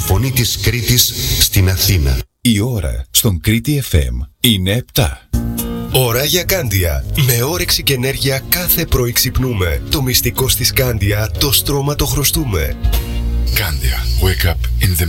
φωνή της Κρήτης στην Αθήνα. Η ώρα στον Κρήτη FM είναι 7. Ώρα για Κάντια. Με όρεξη και ενέργεια κάθε πρωί ξυπνούμε. Το μυστικό στη Κάντια, το στρώμα το χρωστούμε. Κάντια. Wake up in the